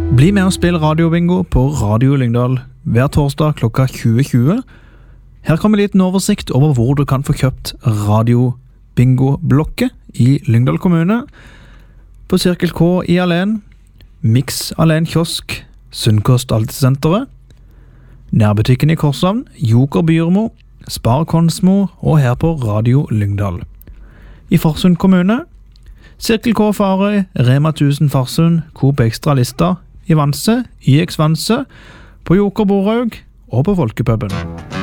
Bli med og spill radiobingo på Radio Lyngdal hver torsdag klokka 20.20. Her kommer litt en oversikt over hvor du kan få kjøpt radiobingo-blokket i Lyngdal kommune. På Cirkel K i Alen, Mix Alen Kiosk, Sunnkost Altesenteret, Nærbutikken i Korshavn, Joker Byrmo, Spar Konsmo og her på Radio Lyngdal. I Farsund kommune, Cirkel K Farøy, Rema 1000 Farsund, Coop Extra Lista, i Vanse, YX Vanse, på Joker Borhaug og på Folkepuben.